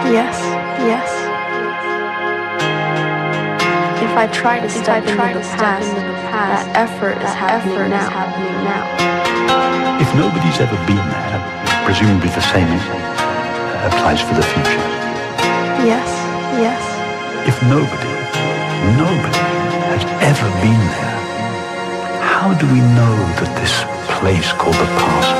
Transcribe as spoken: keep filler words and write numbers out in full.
Yes, yes. If I try to step into the past, that effort is happening now. happening now. If nobody's ever been there, presumably the same uh, applies for the future. Yes, yes. If nobody, nobody has ever been there, how do we know that this place called the past